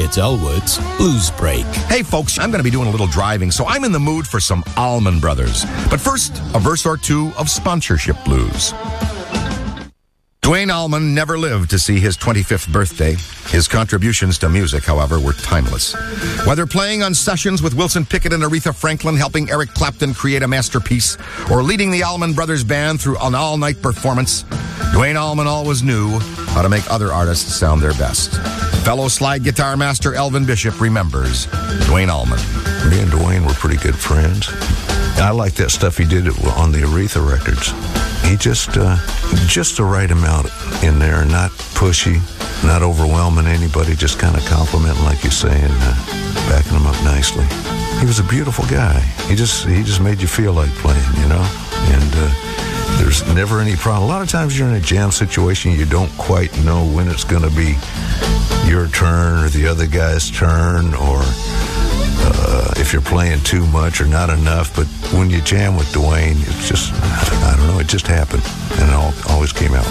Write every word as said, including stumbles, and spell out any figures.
It's Elwood's Blues Break. Hey, folks, I'm going to be doing a little driving, so I'm in the mood for some Allman Brothers. But first, a verse or two of sponsorship blues. Duane Allman never lived to see his twenty-fifth birthday. His contributions to music, however, were timeless. Whether playing on sessions with Wilson Pickett and Aretha Franklin, helping Eric Clapton create a masterpiece, or leading the Allman Brothers Band through an all-night performance, Duane Allman always knew how to make other artists sound their best. Fellow slide guitar master Elvin Bishop remembers Duane Allman. Me and Duane were pretty good friends. I like that stuff he did on the Aretha records. He just, uh, just the right amount in there, not pushy, not overwhelming anybody, just kind of complimenting, like you say, and uh, backing him up nicely. He was a beautiful guy. He just, he just made you feel like playing, you know? And uh, there's never any problem. A lot of times you're in a jam situation, you don't quite know when it's going to be your turn or the other guy's turn, or uh, if you're playing too much or not enough. But when you jam with Duane, it's just, I don't know, it just happened, and it all, always came out